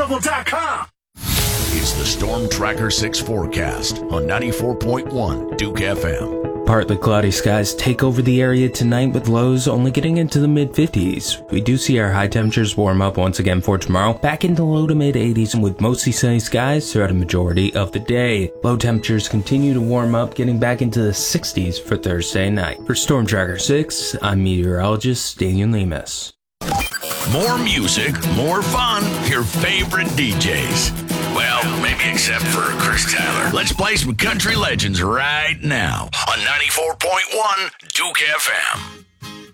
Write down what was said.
SportsLevel.com. It's the Storm Tracker 6 forecast on 94.1 Duke FM. Partly cloudy skies take over the area tonight with lows only getting into the mid-50s. We do see our high temperatures warm up once again for tomorrow, back into low to mid-80s and with mostly sunny skies throughout a majority of the day. Low temperatures continue to warm up, getting back into the 60s for Thursday night. For Storm Tracker 6, I'm meteorologist Daniel Lemus. More music, more fun, your favorite DJs. Well, maybe except for Chris Tyler. Let's play some country legends right now on 94.1 Duke FM.